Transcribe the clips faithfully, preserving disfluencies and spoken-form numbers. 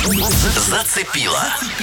Зацепила.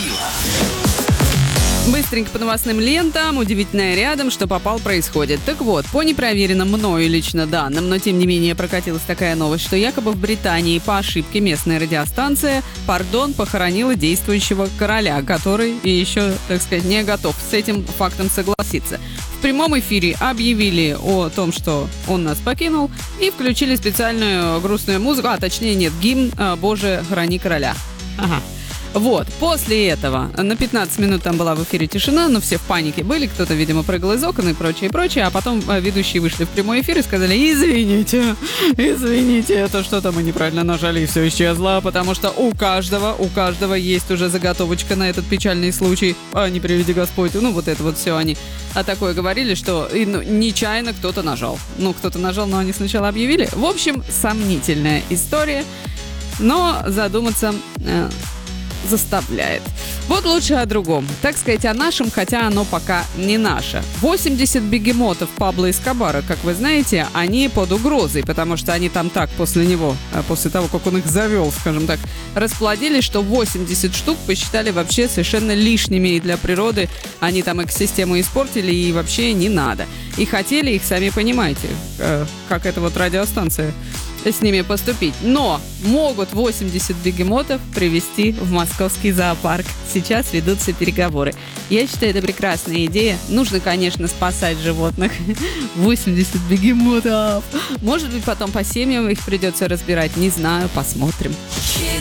Быстренько по новостным лентам, удивительное рядом, что попал, происходит. Так вот, по непроверенным мною лично данным, но тем не менее прокатилась такая новость, что якобы в Британии по ошибке местная радиостанция, пардон, похоронила действующего короля, который и еще, так сказать, не готов с этим фактом согласиться. В прямом эфире объявили о том, что он нас покинул, и включили специальную грустную музыку, а точнее нет, гимн «Боже, храни короля». Ага. Вот, после этого на пятнадцать минут там была в эфире тишина, но все в панике были, кто-то, видимо, прыгал из окон и прочее, прочее, а потом ведущие вышли в прямой эфир и сказали: извините, извините, это что-то мы неправильно нажали, и все исчезло, потому что у каждого, у каждого есть уже заготовочка на этот печальный случай, а не приведи Господь, ну вот это вот все они а такое говорили, что и, ну, нечаянно кто-то нажал, ну кто-то нажал, но они сначала объявили, в общем, сомнительная история, но задуматься... Э- заставляет. Вот лучше о другом. Так сказать, о нашем, хотя оно пока не наше. восемьдесят бегемотов Пабло Эскобара, как вы знаете, они под угрозой, потому что они там так после него, после того, как он их завел, скажем так, расплодились, что восемьдесят штук посчитали вообще совершенно лишними, и для природы они там экосистему испортили, и вообще не надо. И хотели их, сами понимаете, как эта вот радиостанция, с ними поступить. Но могут восемьдесят бегемотов привезти в московский зоопарк. Сейчас ведутся переговоры. Я считаю, это прекрасная идея. Нужно, конечно, спасать животных. восемьдесят бегемотов. Может быть, потом по семьям их придется разбирать. Не знаю, посмотрим.